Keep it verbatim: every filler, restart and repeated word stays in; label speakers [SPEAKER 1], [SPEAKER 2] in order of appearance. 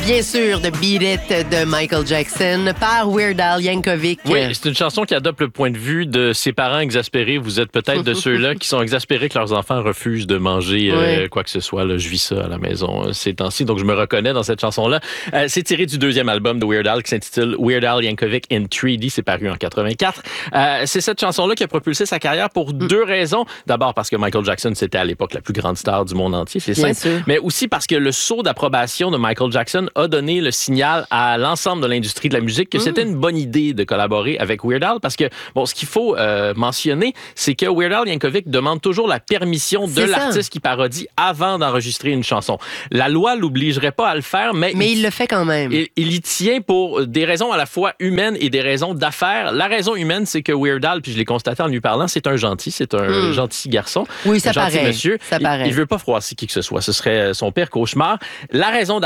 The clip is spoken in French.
[SPEAKER 1] bien sûr de Beat It de Michael Jackson par Weird Al Yankovic.
[SPEAKER 2] Oui, c'est une chanson qui adopte le point de vue de ses parents exaspérés. Vous êtes peut-être de ceux-là qui sont exaspérés que leurs enfants refusent de manger euh,
[SPEAKER 1] oui.
[SPEAKER 2] quoi que ce soit. Là, je vis ça à la maison euh, ces temps-ci, donc je me reconnais dans cette chanson-là. Euh, c'est tiré du deuxième album de Weird Al qui s'intitule Weird Al Yankovic in trois D. C'est paru en quatre-vingt-quatre. Euh, c'est cette chanson-là qui a propulsé sa carrière pour mm. deux raisons. D'abord parce que Michael Jackson, c'était à l'époque la plus grande star du monde entier, c'est
[SPEAKER 1] Bien
[SPEAKER 2] simple.
[SPEAKER 1] sûr.
[SPEAKER 2] Mais aussi parce que le saut d'approbation de Michael Jackson a donné le signal à l'ensemble de l'industrie de la musique que mm. c'était une bonne idée de collaborer avec Weird Al parce que, bon, ce qu'il faut euh, mentionner, c'est que Weird Al Yankovic demande toujours la permission de
[SPEAKER 1] c'est
[SPEAKER 2] l'artiste
[SPEAKER 1] ça.
[SPEAKER 2] qui parodie avant d'enregistrer une chanson. La loi l'obligerait pas à le faire, mais...
[SPEAKER 1] Mais il, il le fait quand même.
[SPEAKER 2] Il, il y tient pour des raisons à la fois humaines et des raisons d'affaires. La raison humaine, c'est que Weird Al, puis je l'ai constaté en lui parlant, c'est un gentil, c'est un mm. gentil garçon.
[SPEAKER 1] Oui, ça
[SPEAKER 2] un gentil
[SPEAKER 1] paraît.
[SPEAKER 2] monsieur.
[SPEAKER 1] Ça paraît.
[SPEAKER 2] Il, il veut pas froisser qui que ce soit. Ce serait son pire cauchemar. La raison